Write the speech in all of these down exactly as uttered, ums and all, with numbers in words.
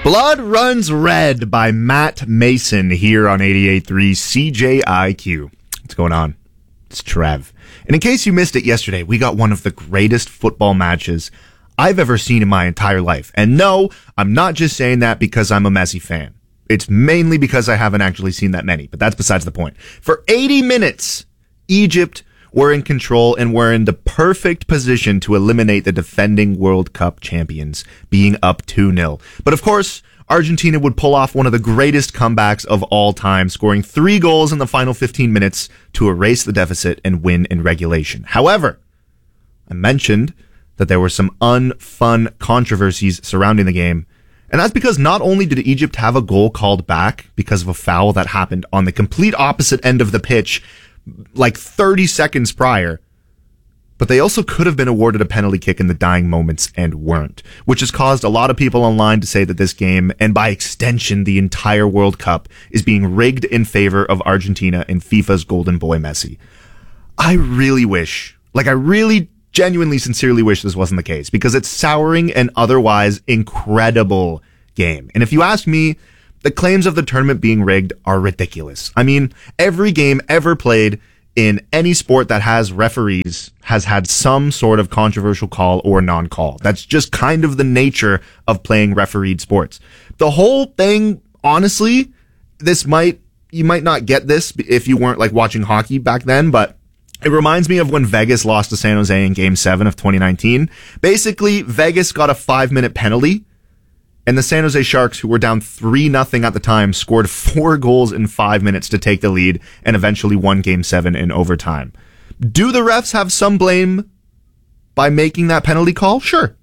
Blood Runs Red by Matt Mason here on eighty-eight point three C J I Q. What's going on? It's Trev. And in case you missed it yesterday, we got one of the greatest football matches I've ever seen in my entire life. And no, I'm not just saying that because I'm a Messi fan. It's mainly because I haven't actually seen that many, but that's besides the point. For eighty minutes, Egypt were in control and were in the perfect position to eliminate the defending World Cup champions, being up two nil. But of course, Argentina would pull off one of the greatest comebacks of all time, scoring three goals in the final fifteen minutes to erase the deficit and win in regulation. However, I mentioned that there were some unfun controversies surrounding the game, and that's because not only did Egypt have a goal called back because of a foul that happened on the complete opposite end of the pitch like thirty seconds prior, but they also could have been awarded a penalty kick in the dying moments and weren't, which has caused a lot of people online to say that this game, and by extension the entire World Cup, is being rigged in favor of Argentina and FIFA's golden boy Messi. I really wish, like I really genuinely sincerely wish this wasn't the case, because it's souring an otherwise incredible game. And if you ask me, the claims of the tournament being rigged are ridiculous. I mean, every game ever played in any sport that has referees has had some sort of controversial call or non-call. That's just kind of the nature of playing refereed sports. The whole thing, honestly, this might, you might not get this if you weren't like watching hockey back then, but it reminds me of when Vegas lost to San Jose in Game seven of twenty nineteen. Basically, Vegas got a five-minute penalty, and the San Jose Sharks, who were down three nothing at the time, scored four goals in five minutes to take the lead and eventually won Game seven in overtime. Do the refs have some blame by making that penalty call? Sure.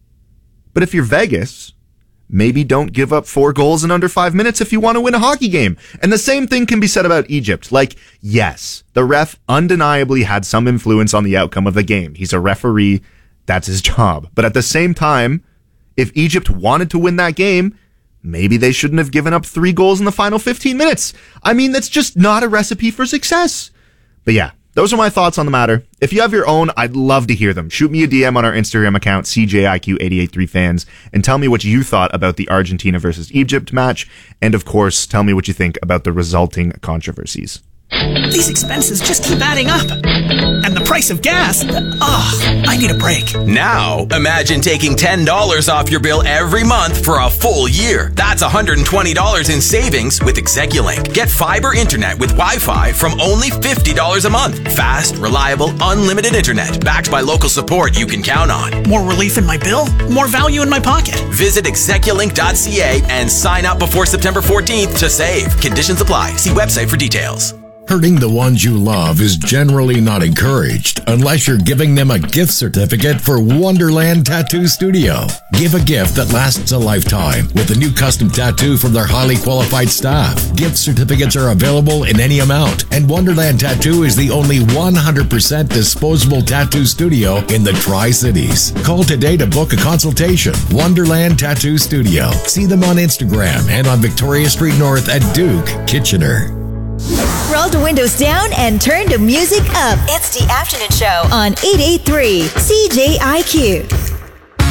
But if you're Vegas, maybe don't give up four goals in under five minutes if you want to win a hockey game. And the same thing can be said about Egypt. Like, yes, the ref undeniably had some influence on the outcome of the game. He's a referee. That's his job. But at the same time, if Egypt wanted to win that game, maybe they shouldn't have given up three goals in the final fifteen minutes. I mean, that's just not a recipe for success. But yeah, those are my thoughts on the matter. If you have your own, I'd love to hear them. Shoot me a D M on our Instagram account, C J I Q eight eight three fans, and tell me what you thought about the Argentina versus Egypt match. And of course, tell me what you think about the resulting controversies. These expenses just keep adding up. And the price of gas. Ugh, I need a break. Now, imagine taking ten dollars off your bill every month for a full year. That's one hundred twenty dollars in savings with Execulink. Get fiber internet with Wi-Fi from only fifty dollars a month. Fast, reliable, unlimited internet backed by local support you can count on. More relief in my bill, more value in my pocket. Visit execulink dot c a and sign up before September fourteenth to save. Conditions apply. See website for details. Hurting the ones you love is generally not encouraged unless you're giving them a gift certificate for Wonderland Tattoo Studio. Give a gift that lasts a lifetime with a new custom tattoo from their highly qualified staff. Gift certificates are available in any amount, and Wonderland Tattoo is the only one hundred percent disposable tattoo studio in the Tri-Cities. Call today to book a consultation. Wonderland Tattoo Studio. See them on Instagram and on Victoria Street North at Duke, Kitchener. Roll the windows down and turn the music up. It's the afternoon show on eight eight three C J I Q.